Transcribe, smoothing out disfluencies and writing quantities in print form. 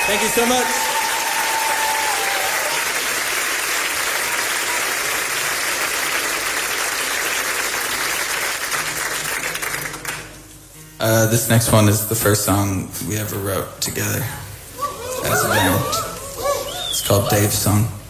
Thank you so much. This next one is the first song we ever wrote together as a band. It's called Dave's Song.